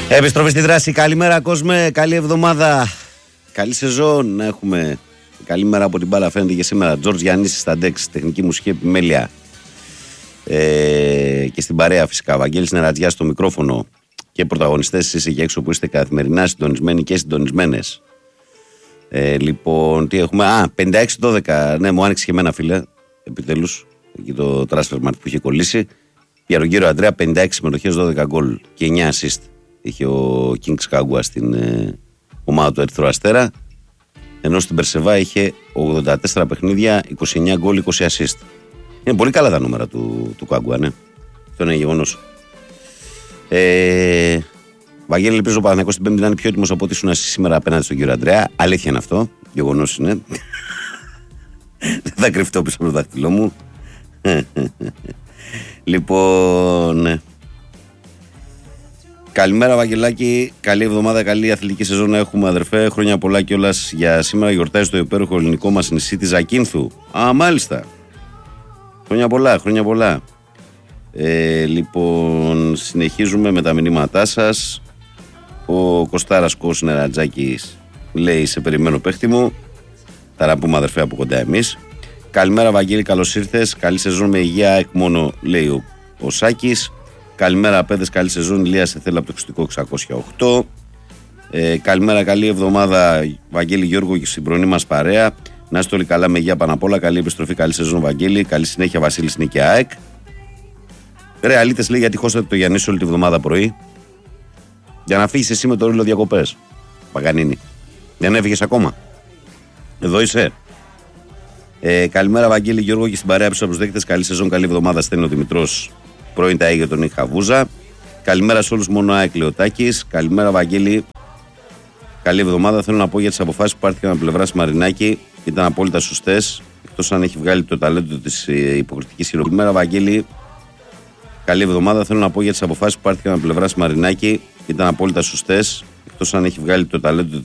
Επιστροφή στη δράση. Καλημέρα κόσμε, καλή εβδομάδα. Καλή σεζόν να έχουμε. Καλημέρα από την μπάλα φαίνεται και σήμερα. Τζορτζ Γιαννής στα ντεξ, τεχνική μουσική επιμέλεια. Και στην παρέα φυσικά. Βαγγέλης Νερατζιάς στο μικρόφωνο. Και πρωταγωνιστές εσείς εκεί έξω που είστε καθημερινά συντονισμένοι και συντονισμένες. Λοιπόν, τι έχουμε. 56-12. Ναι, μου άνοιξε και εμένα, φίλε. Επιτέλους. Εκεί το transfer market που είχε κολλήσει. Για τον κύριο Αντρέα, 56 συμμετοχές, 12 γκολ και 9 assist. Είχε ο Kings Kagua στην ομάδα του Ερυθρού Αστέρα. Ενώ στην Περσεβά είχε 84 παιχνίδια, 29 γκολ, 20 assist. Είναι πολύ καλά τα νούμερα του Kagua, ναι. Αυτό είναι γεγονός. Βαγγέλη, ελπίζω ο Παναθηναϊκός την Πέμπτη να είναι πιο έτοιμος από ό,τι ήσουν σήμερα απέναντι στον κύριο Αντρέα. Αλήθεια είναι αυτό. Γεγονός είναι. Δεν θα κρυφτώ πίσω από το δάχτυλό μου. Λοιπόν, ναι. Καλημέρα Βαγγελάκη, καλή εβδομάδα, καλή αθλητική σεζόν να έχουμε αδερφέ. Χρόνια πολλά κιόλας για σήμερα. Γιορτάζει το υπέροχο ελληνικό μας νησί της Ζακίνθου. Μάλιστα. Χρόνια πολλά, χρόνια πολλά. Λοιπόν, συνεχίζουμε με τα μηνύματά σας. Ο Κωστάρας Κος Νερατζάκης λέει: σε περιμένω παίχτη μου. Θα τα πούμε αδερφέ από κοντά εμείς. Καλημέρα Βαγγέλη, καλώς ήρθες. Καλή σεζόν με υγεία, εκμόνο, λέει ο Σάκης. Καλημέρα παιδες, καλή σεζόν. Ηλία σε θέλει από το Χρηστικό 608. Καλημέρα, καλή εβδομάδα Βαγγέλη Γιώργο και στην πρωινή μας παρέα. Να είστε όλοι καλά με υγεία πάνω απ' όλα. Καλή επιστροφή, καλή σεζόν Βαγγέλη. Καλή συνέχεια Βασίλης Νίκη ΑΕΚ. Ρεαλίτες λέει: γιατί χώσατε το Γιαννή όλη τη βδομάδα πρωί. Για να φύγεις εσύ με το ρίλο διακοπές. Παγανίνη. Δεν έφυγες ακόμα. Εδώ είσαι. Καλημέρα Βαγγέλη Γιώργο και στην παρέα πίσω από τους δέκτες. Καλή σεζόν, καλή εβδομάδα. Στέλνει ο Δημητρός. Πρώην τα έγε τον Ιχαβούζα. Καλημέρα σε όλους, μόνο ΑΕΚ Λεωτάκης. Καλημέρα Βαγγέλη. Καλή εβδομάδα. Θέλω να πω για τις αποφάσεις που πάρθηκαν από πλευράς Μαρινάκη. Ήταν απόλυτα σωστές. Εκτός αν έχει βγάλει το ταλέντο της υποκριτικής ηρωικής. Καλημέρα Βαγγέλη. Καλή εβδομάδα. Θέλω να πω για τις αποφάσεις που πάρθηκαν από πλευράς Μαρινάκη. Ήταν απόλυτα σωστές. Εκτός αν έχει βγάλει το ταλέντο